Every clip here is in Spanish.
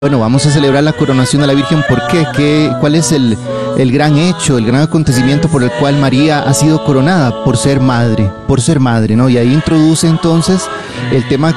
Bueno, vamos a celebrar la coronación de la Virgen. ¿Por qué? ¿Cuál es el gran hecho, el gran acontecimiento por el cual María ha sido coronada? Por ser madre, ¿no? Y ahí introduce entonces el tema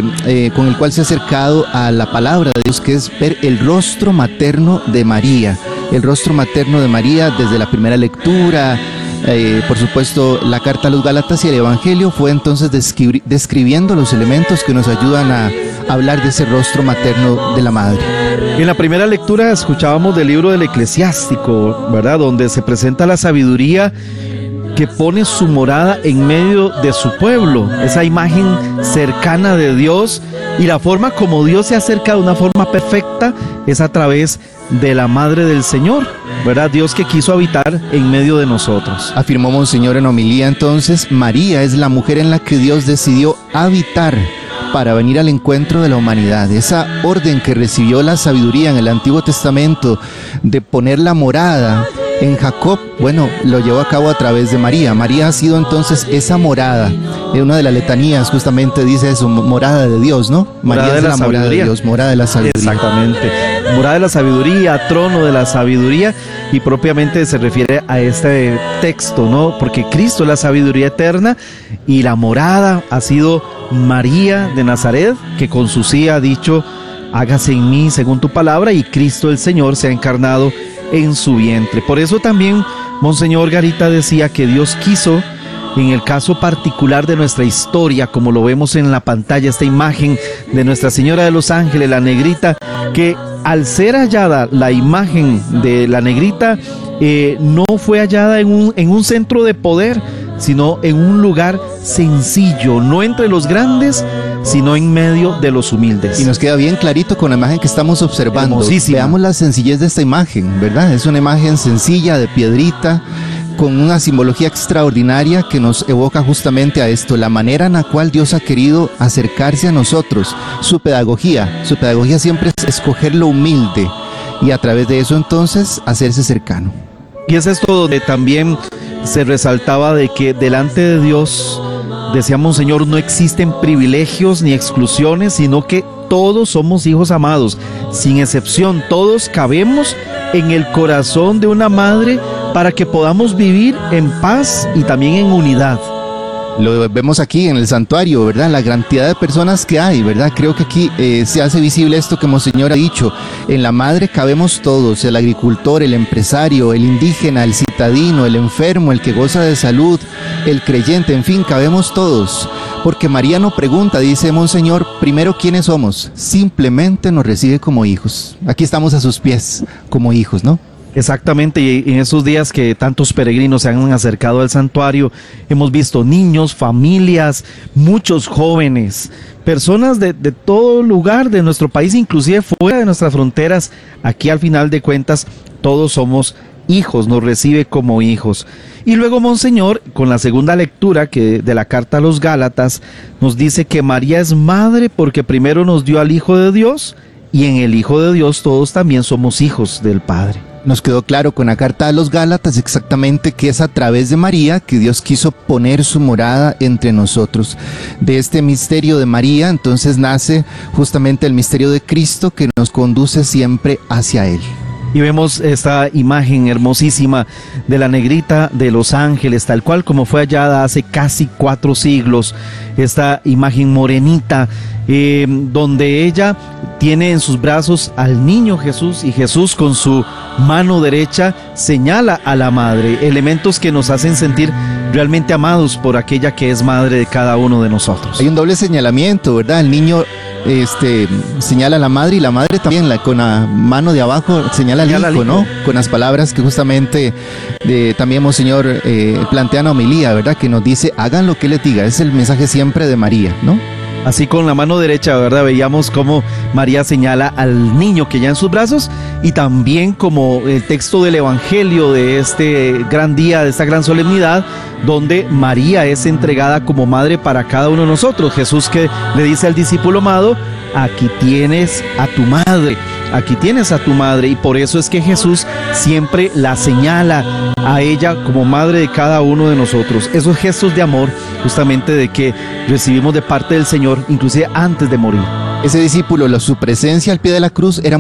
con el cual se ha acercado a la palabra de Dios, que es ver el rostro materno de María. El rostro materno de María desde la primera lectura. Por supuesto, la carta a los Gálatas y el Evangelio fue entonces describiendo los elementos que nos ayudan a hablar de ese rostro materno de la madre. En la primera lectura escuchábamos del libro del Eclesiástico, ¿verdad? Donde se presenta la sabiduría que pone su morada en medio de su pueblo, esa imagen cercana de Dios, y la forma como Dios se acerca de una forma perfecta es a través de la Madre del Señor, ¿verdad? Dios que quiso habitar en medio de nosotros. Afirmó Monseñor en homilía entonces, María es la mujer en la que Dios decidió habitar para venir al encuentro de la humanidad. Esa orden que recibió la sabiduría en el Antiguo Testamento de poner la morada en Jacob, bueno, lo llevó a cabo a través de María. María ha sido entonces esa morada. Una de las letanías justamente dice eso, morada de Dios, ¿no? María es la morada de Dios, morada de la sabiduría. Exactamente, morada de la sabiduría, trono de la sabiduría, y propiamente se refiere a este texto, ¿no? Porque Cristo es la sabiduría eterna y la morada ha sido María de Nazaret, que con su sí ha dicho, hágase en mí según tu palabra, y Cristo el Señor se ha encarnado en su vientre. Por eso también Monseñor Garita decía que Dios quiso, en el caso particular de nuestra historia, como lo vemos en la pantalla, esta imagen de Nuestra Señora de los Ángeles, la negrita, que al ser hallada la imagen de la negrita, no fue hallada en un centro de poder, sino en un lugar sencillo, no entre los grandes, sino en medio de los humildes. Y nos queda bien clarito con la imagen que estamos observando. Hermosísima. Veamos la sencillez de esta imagen, ¿verdad? Es una imagen sencilla de piedrita, con una simbología extraordinaria que nos evoca justamente a esto, la manera en la cual Dios ha querido acercarse a nosotros, su pedagogía siempre es escoger lo humilde y a través de eso entonces hacerse cercano. Y es esto donde también se resaltaba de que delante de Dios, decía Monseñor, no existen privilegios ni exclusiones, sino que todos somos hijos amados, sin excepción, todos cabemos en el corazón de una madre para que podamos vivir en paz y también en unidad. Lo vemos aquí en el santuario, ¿verdad? La cantidad de personas que hay, ¿verdad? Creo que aquí se hace visible esto que Monseñor ha dicho. En la madre cabemos todos, el agricultor, el empresario, el indígena, el citadino, el enfermo, el que goza de salud, el creyente, en fin, cabemos todos. Porque María no pregunta, dice Monseñor, primero ¿quiénes somos? Simplemente nos recibe como hijos. Aquí estamos a sus pies, como hijos, ¿no? Exactamente, y en esos días que tantos peregrinos se han acercado al santuario, hemos visto niños, familias, muchos jóvenes, personas de todo lugar de nuestro país, inclusive fuera de nuestras fronteras. Aquí al final de cuentas todos somos hijos, nos recibe como hijos. Y luego Monseñor, con la segunda lectura de la carta a los Gálatas, nos dice que María es madre porque primero nos dio al Hijo de Dios, y en el Hijo de Dios todos también somos hijos del Padre. Nos quedó claro con la carta a los Gálatas exactamente que es a través de María que Dios quiso poner su morada entre nosotros. De este misterio de María entonces nace justamente el misterio de Cristo que nos conduce siempre hacia Él. Y vemos esta imagen hermosísima de la negrita de los ángeles, tal cual como fue hallada hace casi 4 siglos, esta imagen morenita, donde ella tiene en sus brazos al niño Jesús, y Jesús con su mano derecha señala a la madre, elementos que nos hacen sentir realmente amados por aquella que es madre de cada uno de nosotros. Hay un doble señalamiento, ¿verdad? El niño señala a la madre, y la madre también con la mano de abajo señala al hijo, ¿no? Con las palabras que justamente también Monseñor plantea en la homilía, ¿verdad? Que nos dice, hagan lo que les diga. Es el mensaje siempre de María, ¿no? Así con la mano derecha, ¿verdad? Veíamos cómo María señala al niño que ya en sus brazos, y también como el texto del Evangelio de este gran día, de esta gran solemnidad, donde María es entregada como madre para cada uno de nosotros. Jesús que le dice al discípulo amado, aquí tienes a tu madre. Aquí tienes a tu madre, y por eso es que Jesús siempre la señala a ella como madre de cada uno de nosotros. Esos gestos de amor, justamente de que recibimos de parte del Señor, inclusive antes de morir. Ese discípulo, su presencia al pie de la cruz era